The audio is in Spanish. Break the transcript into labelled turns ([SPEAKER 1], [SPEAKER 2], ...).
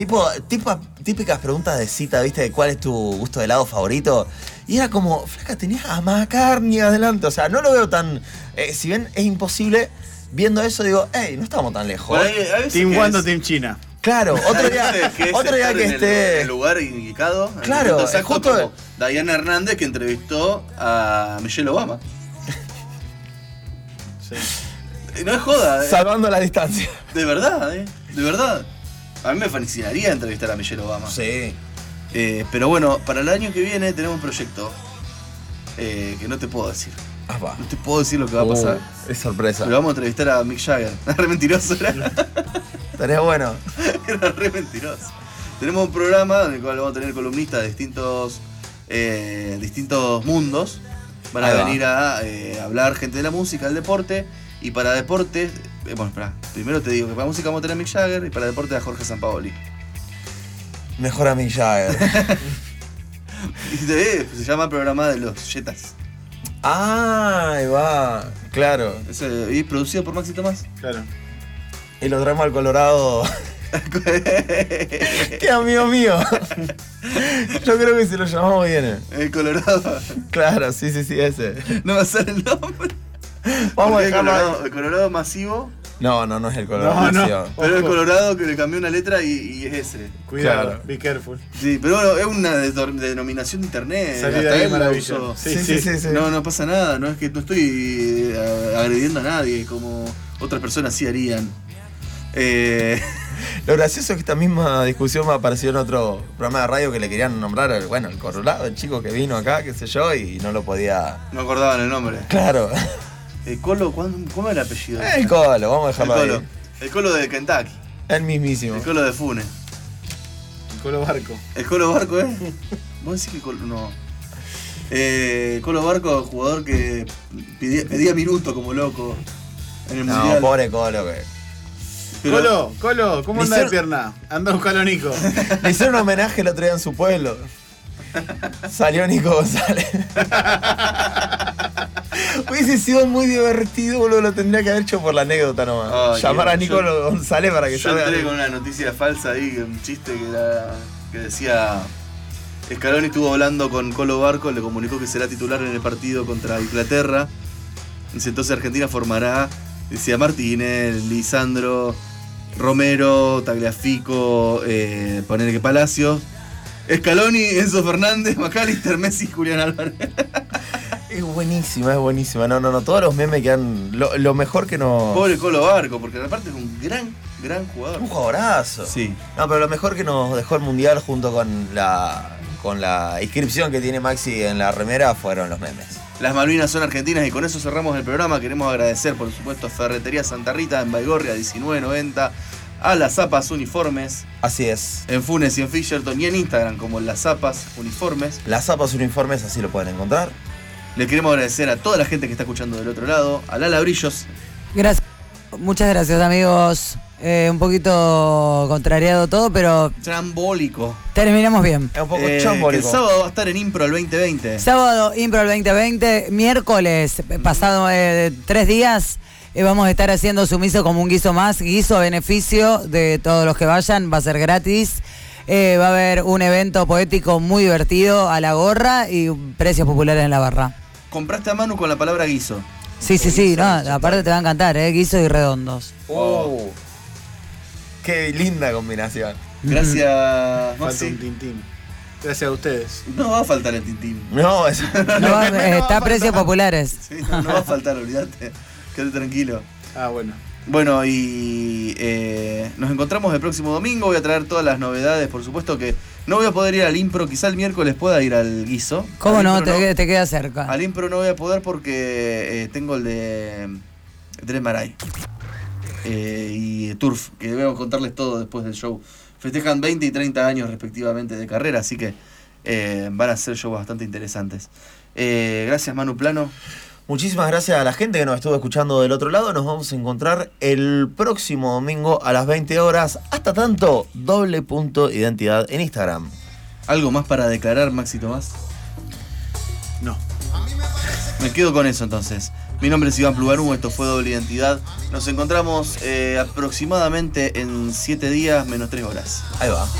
[SPEAKER 1] Típicas preguntas de cita, ¿viste? De cuál es tu gusto de helado favorito. Y era como, flaca, tenías a McCartney adelante. O sea, no lo veo tan... si bien es imposible, viendo eso digo, hey, no estamos tan lejos.
[SPEAKER 2] Team Wando, Team China.
[SPEAKER 1] Claro, otro día que esté...
[SPEAKER 3] En el lugar indicado.
[SPEAKER 1] Claro,
[SPEAKER 3] exacto,
[SPEAKER 1] justo...
[SPEAKER 3] como Diana Hernández, que entrevistó a Michelle Obama.
[SPEAKER 2] Sí.
[SPEAKER 3] No es joda,
[SPEAKER 1] Salvando la distancia.
[SPEAKER 3] De verdad, de verdad. A mí me fascinaría entrevistar a Michelle Obama.
[SPEAKER 1] Sí.
[SPEAKER 3] Pero bueno, para el año que viene tenemos un proyecto que no te puedo decir.
[SPEAKER 1] Va.
[SPEAKER 3] No te puedo decir lo que va a pasar.
[SPEAKER 1] Es sorpresa.
[SPEAKER 3] Pero vamos a entrevistar a Mick Jagger. Re mentiroso era.
[SPEAKER 1] Estaría bueno.
[SPEAKER 3] Era re mentiroso. Tenemos un programa en el cual vamos a tener columnistas de distintos mundos. Van a venir a hablar gente de la música, del deporte. Y para deportes, bueno, espera, primero te digo que para música vamos a tener a Mick Jagger y para deportes a Jorge Sampaoli.
[SPEAKER 1] Mejor a Mick Jagger.
[SPEAKER 3] Y se llama Programa de los Jetas.
[SPEAKER 1] Ah, ahí va. Claro.
[SPEAKER 3] Y producido por Maxi Tomás.
[SPEAKER 2] Claro.
[SPEAKER 1] Y lo traemos al Colorado. ¡Qué amigo mío! Yo creo que si lo llamamos viene.
[SPEAKER 3] El Colorado.
[SPEAKER 1] Claro, sí, ese.
[SPEAKER 3] No va a ser el nombre.
[SPEAKER 1] Vamos a dejarlo.
[SPEAKER 3] El Colorado masivo.
[SPEAKER 1] No es el Colorado masivo.
[SPEAKER 3] Pero el Colorado que le cambió una letra y es ese.
[SPEAKER 2] Cuidado,
[SPEAKER 1] claro.
[SPEAKER 2] Be careful.
[SPEAKER 3] Sí, pero bueno, es una denominación de internet.
[SPEAKER 2] Salida ahí maravilloso.
[SPEAKER 1] Sí.
[SPEAKER 3] No pasa nada, no es que no estoy agrediendo a nadie como otras personas sí harían.
[SPEAKER 1] Lo gracioso es que esta misma discusión me apareció en otro programa de radio que le querían nombrar el Colorado, el chico que vino acá, qué sé yo, y no lo podía...
[SPEAKER 3] No acordaban el nombre.
[SPEAKER 1] Claro.
[SPEAKER 3] Colo, ¿cómo era el apellido?
[SPEAKER 1] El Colo, vamos a dejarlo ahí.
[SPEAKER 3] El Colo de Kentucky.
[SPEAKER 1] El mismísimo.
[SPEAKER 3] El Colo de Funes.
[SPEAKER 2] El Colo Barco.
[SPEAKER 3] ¿El Colo Barco, Vos decís que el Colo... No. Colo Barco, jugador que pedía minutos como loco en el Mundial.
[SPEAKER 1] No, pobre Colo, que...
[SPEAKER 2] Pero... Colo, ¿cómo anda de pierna? Anda a buscarlo, Nico.
[SPEAKER 1] Le hicieron un homenaje el otro día en su pueblo. Salió Nico González. Hubiese sido muy divertido, boludo. Lo tendría que haber hecho por la anécdota nomás. Llamar a Nico González para que salga.
[SPEAKER 3] Yo entré con una noticia falsa ahí, un chiste que decía... Scaloni estuvo hablando con Colo Barco, le comunicó que será titular en el partido contra Inglaterra. Dice, entonces Argentina formará, decía Martínez, Lisandro, Romero, Tagliafico, ponerle que Palacios, Scaloni, Enzo Fernández, McAllister, Messi, Julián Álvarez.
[SPEAKER 1] Es buenísima. No. Todos los memes que han... Lo mejor que nos...
[SPEAKER 3] Pobre Colo Barco, porque aparte es un gran jugador.
[SPEAKER 1] Un jugadorazo.
[SPEAKER 3] Sí.
[SPEAKER 1] No, pero lo mejor que nos dejó el Mundial junto con la inscripción que tiene Maxi en la remera fueron los memes.
[SPEAKER 3] Las Malvinas son argentinas y con eso cerramos el programa. Queremos agradecer, por supuesto, a Ferretería Santa Rita en Baigorria 1990, a Las Zapas Uniformes.
[SPEAKER 1] Así es.
[SPEAKER 3] En Funes y en Fisherton y en Instagram como Las Zapas Uniformes.
[SPEAKER 1] Las Zapas Uniformes, así lo pueden encontrar.
[SPEAKER 3] Le queremos agradecer a toda la gente que está escuchando del otro lado, a Lala Brillos.
[SPEAKER 4] Gracias. Muchas gracias, amigos. Un poquito contrariado todo, pero
[SPEAKER 3] Trambólico.
[SPEAKER 4] terminamos bien.
[SPEAKER 1] Es un poco chambólico.
[SPEAKER 3] El sábado va a estar en Impro el 2020.
[SPEAKER 4] Sábado, Impro el 2020. Miércoles, pasado 3 días, vamos a estar haciendo Sumiso como un guiso más. Guiso a beneficio de todos los que vayan. Va a ser gratis. Va a haber un evento poético muy divertido a la gorra y precios populares en la barra.
[SPEAKER 3] Compraste a Manu con la palabra guiso.
[SPEAKER 4] Sí, no, aparte te va a encantar, guiso y redondos.
[SPEAKER 1] Qué linda combinación.
[SPEAKER 3] Gracias,
[SPEAKER 2] Falta
[SPEAKER 3] Maxi.
[SPEAKER 2] un tintín. Gracias a ustedes.
[SPEAKER 3] No va a faltar el tintín.
[SPEAKER 1] No, eso.
[SPEAKER 4] No, está a precios populares.
[SPEAKER 3] Sí, no va a faltar, olvídate. Quédate tranquilo.
[SPEAKER 2] Ah, bueno.
[SPEAKER 3] Bueno, y nos encontramos el próximo domingo. Voy a traer todas las novedades. Por supuesto que no voy a poder ir al Impro. Quizá el miércoles pueda ir al guiso.
[SPEAKER 4] ¿Cómo no? Te queda cerca.
[SPEAKER 3] Al Impro no voy a poder porque tengo el de Dres Maray y Turf, que debo contarles todo después del show. Festejan 20 y 30 años respectivamente de carrera, así que van a ser shows bastante interesantes. Gracias, Manu Plano.
[SPEAKER 1] Muchísimas gracias a la gente que nos estuvo escuchando del otro lado. Nos vamos a encontrar el próximo domingo a las 20 horas. Hasta tanto, _identidad en Instagram.
[SPEAKER 3] ¿Algo más para declarar, Maxi Tomás?
[SPEAKER 2] No.
[SPEAKER 5] A mí me parece
[SPEAKER 3] Me quedo con eso entonces. Mi nombre es Iván Plugarum, esto fue Doble Identidad. Nos encontramos aproximadamente en 7 días menos 3 horas.
[SPEAKER 1] Ahí va.